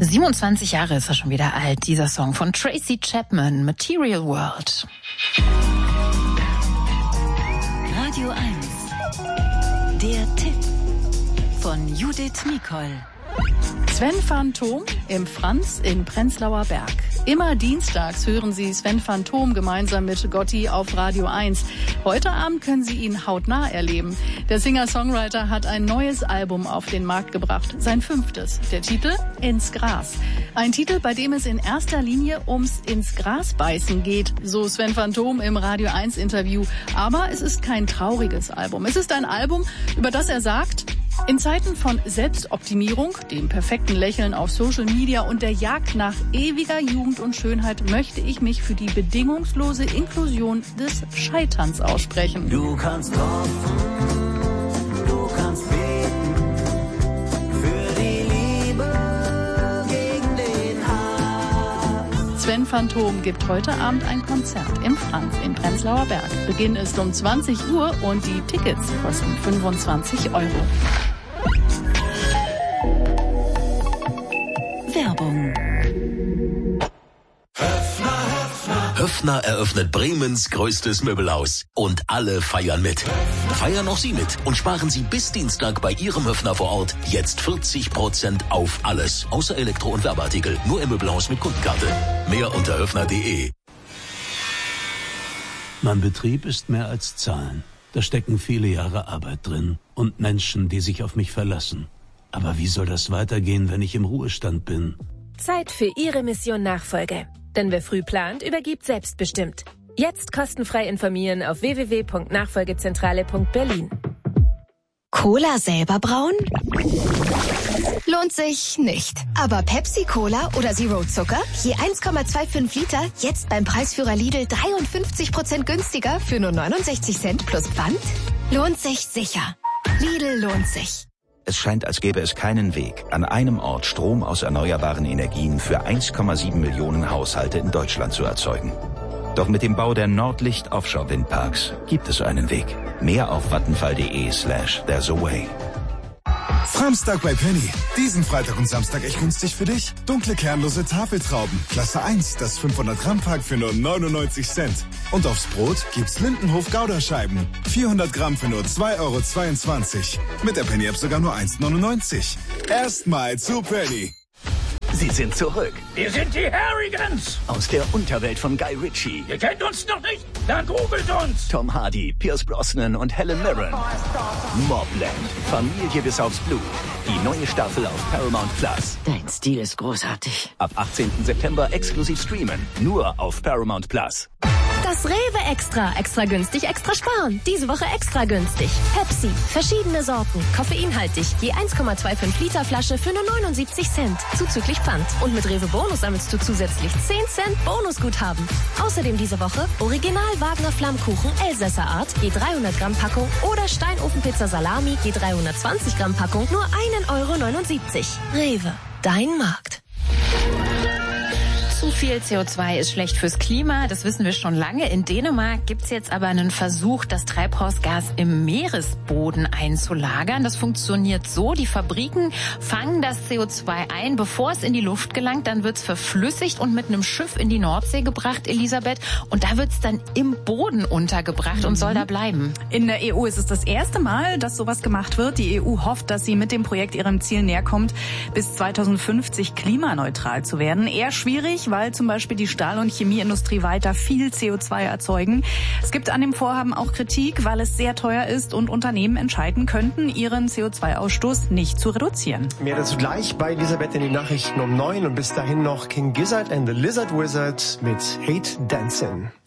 27 Jahre ist er schon wieder alt, dieser Song von Tracy Chapman, Material World. Radio 1, der Tipp von Judith Nicol. Sven Phantom im Franz in Prenzlauer Berg. Immer dienstags hören Sie Sven Phantom gemeinsam mit Gotti auf Radio 1. Heute Abend können Sie ihn hautnah erleben. Der Singer-Songwriter hat ein neues Album auf den Markt gebracht, sein 5. Der Titel Ins Gras. Ein Titel, bei dem es in erster Linie ums ins Gras beißen geht, so Sven Phantom im Radio 1 Interview. Aber es ist kein trauriges Album. Es ist ein Album, über das er sagt: In Zeiten von Selbstoptimierung, dem perfekten Lächeln auf Social Media und der Jagd nach ewiger Jugend und Schönheit möchte ich mich für die bedingungslose Inklusion des Scheiterns aussprechen. Du kannst hoffen, du kannst beten für die Liebe gegen den Hass. Sven Phantom gibt heute Abend ein Konzert im Franz in Prenzlauer Berg. Beginn ist um 20 Uhr und die Tickets kosten 25 €. Werbung. Höffner eröffnet Bremens größtes Möbelhaus. Und alle feiern mit. Feiern auch Sie mit und sparen Sie bis Dienstag bei Ihrem Höffner vor Ort jetzt 40% auf alles. Außer Elektro- und Werbeartikel. Nur im Möbelhaus mit Kundenkarte. Mehr unter höffner.de. Mein Betrieb ist mehr als Zahlen. Da stecken viele Jahre Arbeit drin. Und Menschen, die sich auf mich verlassen. Aber wie soll das weitergehen, wenn ich im Ruhestand bin? Zeit für Ihre Mission Nachfolge. Denn wer früh plant, übergibt selbstbestimmt. Jetzt kostenfrei informieren auf www.nachfolgezentrale.berlin. Cola selber brauen? Lohnt sich nicht. Aber Pepsi-Cola oder Zero Zucker? Je 1,25 Liter, jetzt beim Preisführer Lidl 53% günstiger für nur 69 Cent plus Pfand? Lohnt sich sicher. Lidl lohnt sich. Es scheint, als gäbe es keinen Weg, an einem Ort Strom aus erneuerbaren Energien für 1,7 Millionen Haushalte in Deutschland zu erzeugen. Doch mit dem Bau der Nordlicht Offshore Windparks gibt es einen Weg. Mehr auf vattenfall.de/there's a way. Samstag bei Penny. Diesen Freitag und Samstag echt günstig für dich. Dunkle kernlose Tafeltrauben. Klasse 1, das 500 Gramm Pack für nur 99 Cent. Und aufs Brot gibt's Lindenhof Gouda-Scheiben. 400 Gramm für nur 2,22 €. Mit der Penny App sogar nur 1,99 €. Erstmal zu Penny. Sie sind zurück. Wir sind die Harrigans. Aus der Unterwelt von Guy Ritchie. Ihr kennt uns noch nicht? Dann googelt uns. Tom Hardy, Pierce Brosnan und Helen Mirren. Mobland. Familie bis aufs Blut. Die neue Staffel auf Paramount Plus. Dein Stil ist großartig. Ab 18. September exklusiv streamen. Nur auf Paramount Plus. Das Rewe Extra. Extra günstig, extra sparen. Diese Woche extra günstig. Pepsi. Verschiedene Sorten. Koffeinhaltig. Je 1,25 Liter Flasche für nur 79 Cent. Zuzüglich Pfand. Und mit Rewe Bonus sammelst du zusätzlich 10 Cent Bonusguthaben. Außerdem diese Woche Original Wagner Flammkuchen Elsässer Art. Je 300 Gramm Packung. Oder Steinofenpizza Salami. Je 320 Gramm Packung. Nur 1,79 €. Rewe. Dein Markt. Zu viel CO2 ist schlecht fürs Klima, das wissen wir schon lange. In Dänemark gibt's jetzt aber einen Versuch, das Treibhausgas im Meeresboden einzulagern. Das funktioniert so, die Fabriken fangen das CO2 ein, bevor es in die Luft gelangt. Dann wird's verflüssigt und mit einem Schiff in die Nordsee gebracht, Elisabeth. Und da wird's dann im Boden untergebracht und soll da bleiben. In der EU ist es das erste Mal, dass sowas gemacht wird. Die EU hofft, dass sie mit dem Projekt ihrem Ziel näher kommt, bis 2050 klimaneutral zu werden. Eher schwierig, weil zum Beispiel die Stahl- und Chemieindustrie weiter viel CO2 erzeugen. Es gibt an dem Vorhaben auch Kritik, weil es sehr teuer ist und Unternehmen entscheiden könnten, ihren CO2-Ausstoß nicht zu reduzieren. Mehr dazu gleich bei Elisabeth in den Nachrichten um 9 und bis dahin noch King Gizzard and the Lizard Wizard mit Hate Dancing.